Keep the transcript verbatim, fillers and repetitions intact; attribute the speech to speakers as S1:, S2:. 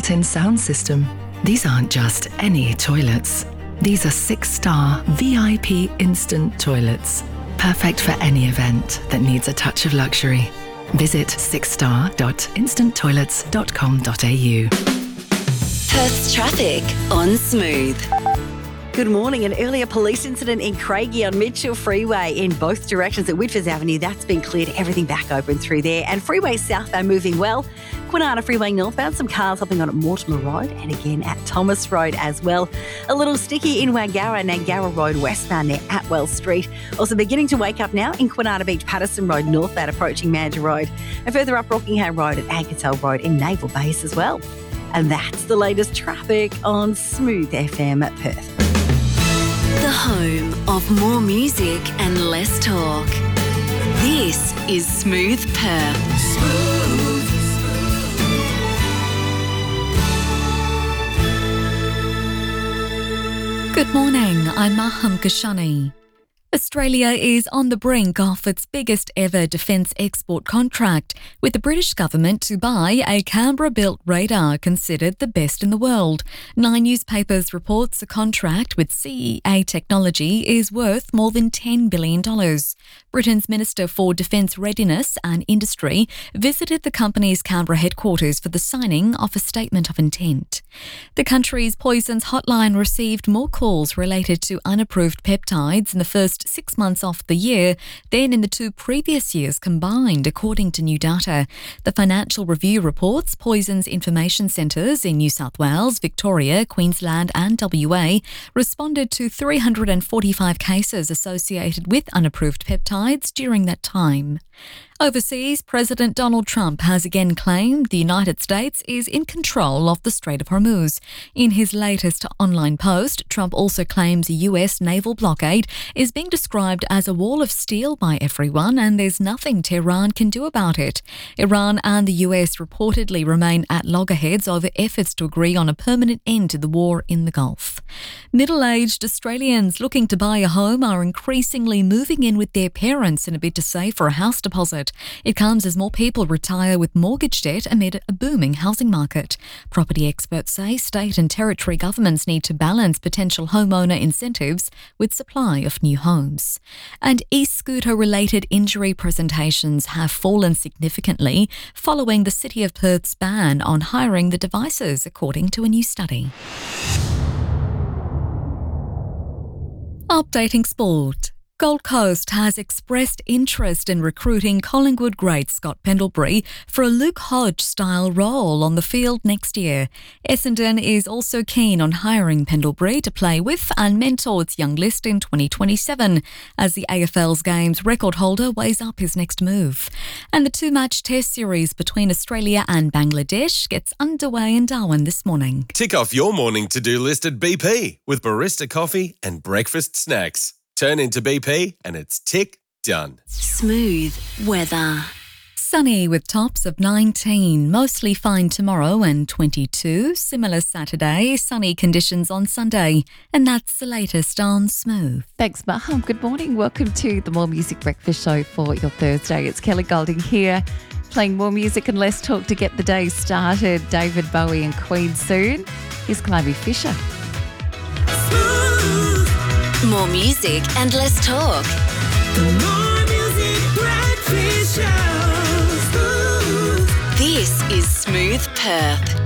S1: built-in sound system. These aren't just any toilets. These are six-star V I P instant toilets. Perfect for any event that needs a touch of luxury. Visit six star dot instant toilets dot com dot a u.
S2: Perth's traffic on Smooth.
S3: Good morning. An earlier police incident in Craigie on Mitchell Freeway in both directions at Whitford Avenue. That's been cleared. Everything back open through there. And Freeway southbound moving well. Kwinana Freeway northbound. Some cars hopping on at Mortimer Road and again at Thomas Road as well. A little sticky in Wangara, Nangara Road westbound near Atwell Street. Also beginning to wake up now in Kwinana Beach, Patterson Road northbound approaching Mandurah Road. And further up Rockingham Road and Agate Road in Naval Base as well. And that's the latest traffic on Smooth F M at Perth.
S2: The home of more music and less talk. This is Smooth Perth. Smooth.
S4: Good morning, I'm Maham Kashani. Australia is on the brink of its biggest ever defence export contract, with the British government to buy a Canberra-built radar considered the best in the world. Nine Newspapers reports the contract with C E A Technology is worth more than ten billion dollars. Britain's Minister for Defence Readiness and Industry visited the company's Canberra headquarters for the signing of a statement of intent. The country's poisons hotline received more calls related to unapproved peptides in the first six months of the year than in the two previous years combined, according to new data. The Financial Review reports Poisons Information Centres in New South Wales, Victoria, Queensland and W A responded to three hundred forty-five cases associated with unapproved peptides during that time. Overseas, President Donald Trump has again claimed the United States is in control of the Strait of Hormuz. In his latest online post, Trump also claims a U S naval blockade is being described as a wall of steel by everyone and there's nothing Tehran can do about it. Iran and the U S reportedly remain at loggerheads over efforts to agree on a permanent end to the war in the Gulf. Middle-aged Australians looking to buy a home are increasingly moving in with their parents in a bid to save for a house deposit. It comes as more people retire with mortgage debt amid a booming housing market. Property experts say state and territory governments need to balance potential homeowner incentives with supply of new homes. And e-scooter-related injury presentations have fallen significantly following the City of Perth's ban on hiring the devices, according to a new study. Updating sport. Gold Coast has expressed interest in recruiting Collingwood great Scott Pendlebury for a Luke Hodge-style role on the field next year. Essendon is also keen on hiring Pendlebury to play with and mentor its young list in twenty twenty-seven, as the A F L's games record holder weighs up his next move. And the two-match test series between Australia and Bangladesh gets underway in Darwin this morning.
S5: Tick off your morning to-do list at B P with barista coffee and breakfast snacks. Turn into B P and it's tick done.
S2: Smooth weather.
S4: Sunny with tops of nineteen, mostly fine tomorrow and twenty-two. Similar Saturday, sunny conditions on Sunday. And that's the latest on Smooth.
S6: Thanks, Maham. Good morning. Welcome to the More Music Breakfast Show for your Thursday. It's Kelly Golding here, playing more music and less talk to get the day started. David Bowie and Queen soon. Here's Climby Fisher.
S2: More music and less talk.
S7: More music breakfast show.
S2: This is Smooth Perth.